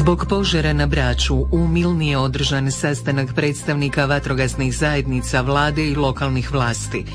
Zbog požara na Braču u Milni je održan sastanak predstavnika vatrogasnih zajednica, vlade i lokalnih vlasti.